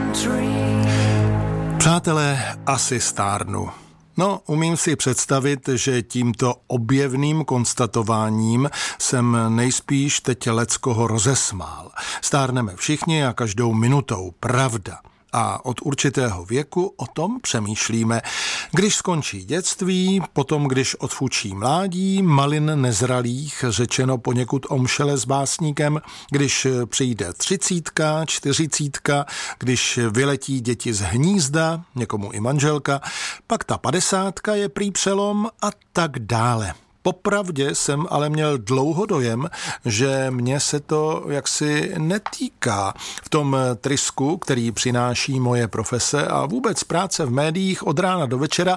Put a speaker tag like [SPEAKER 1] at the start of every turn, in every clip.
[SPEAKER 1] Přátelé, asi stárnu. No, umím si představit, že tímto objevným konstatováním jsem nejspíš teď leckoho rozesmál. Stárneme všichni a každou minutou, pravda. A od určitého věku o tom přemýšlíme. Když skončí dětství, potom když odfučí mládí, malin nezralých, řečeno poněkud omšele s básníkem, když přijde 30, 40, když vyletí děti z hnízda, někomu i manželka, pak ta 50 je prý přelom a tak dále. Popravdě jsem ale měl dlouho dojem, že mě se to jaksi netýká v tom trysku, který přináší moje profese a vůbec práce v médiích od rána do večera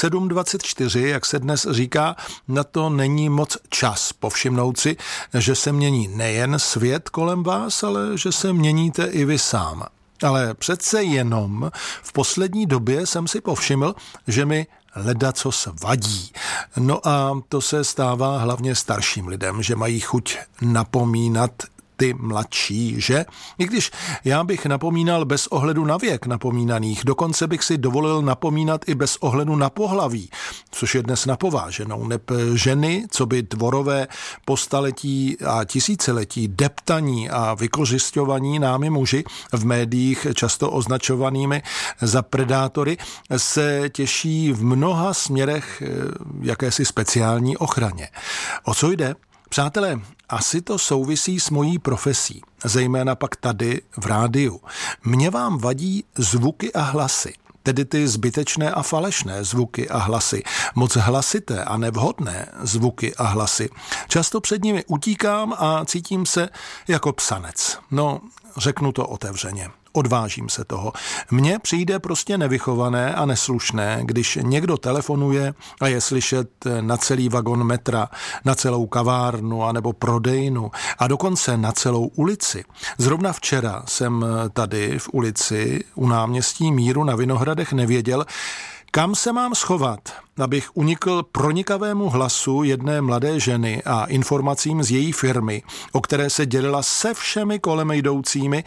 [SPEAKER 1] 7:24, jak se dnes říká, na to není moc čas povšimnout si, že se mění nejen svět kolem vás, ale že se měníte i vy sám. Ale přece jenom v poslední době jsem si povšiml, že mi ledacos vadí. No a to se stává hlavně starším lidem, že mají chuť napomínat ty mladší, že? I když já bych napomínal bez ohledu na věk napomínaných, dokonce bych si dovolil napomínat i bez ohledu na pohlaví, což je dnes napováženou, neb ženy, co by dvorové po staletí a tisíciletí deptaní a vykořisťovaní námi muži v médiích často označovanými za predátory, se těší v mnoha směrech jakési speciální ochraně. O co jde? Přátelé, asi to souvisí s mojí profesí, zejména pak tady v rádiu. Mně vám vadí zvuky a hlasy, tedy ty zbytečné a falešné zvuky a hlasy, moc hlasité a nevhodné zvuky a hlasy. Často před nimi utíkám a cítím se jako psanec. No, řeknu to otevřeně. Odvážím se toho. Mně přijde prostě nevychované a neslušné, když někdo telefonuje a je slyšet na celý vagon metra, na celou kavárnu anebo prodejnu a dokonce na celou ulici. Zrovna včera jsem tady v ulici u náměstí Míru na Vinohradech nevěděl, kam se mám schovat, abych unikl pronikavému hlasu jedné mladé ženy a informacím z její firmy, o které se dělila se všemi kolem jdoucími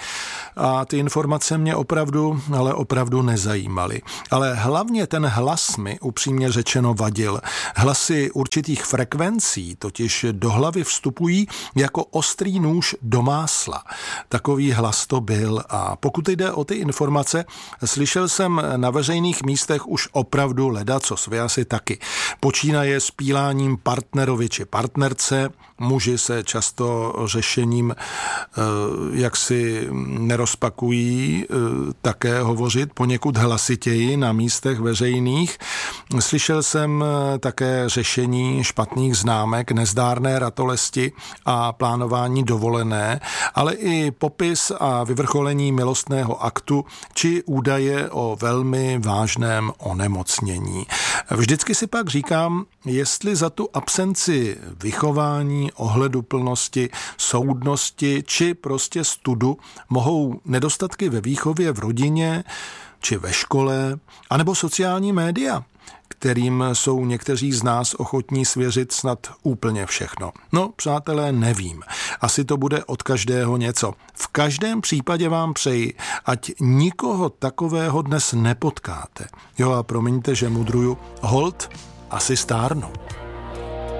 [SPEAKER 1] a ty informace mě opravdu nezajímaly. Ale hlavně ten hlas mi upřímně řečeno vadil. Hlasy určitých frekvencí totiž do hlavy vstupují jako ostrý nůž do másla. Takový hlas to byl a pokud jde o ty informace, slyšel jsem na veřejných místech už opravdu ledacos, vy asi taky. Počínaje s píláním partnerovi či partnerce, muži se často řešením jaksi nerozpakují také hovořit poněkud hlasitěji na místech veřejných. Slyšel jsem také řešení špatných známek, nezdárné ratolesti a plánování dovolené, ale i popis a vyvrcholení milostného aktu či údaje o velmi vážném onemocnění. Vždycky si pak říkám, jestli za tu absenci vychování, ohleduplnosti, soudnosti či prostě studu mohou nedostatky ve výchově v rodině či ve škole, anebo sociální média, kterým jsou někteří z nás ochotní svěřit snad úplně všechno. No, přátelé, nevím. Asi to bude od každého něco. V každém případě vám přeji, ať nikoho takového dnes nepotkáte. Jo a promiňte, že mudruju, holt asi stárnu.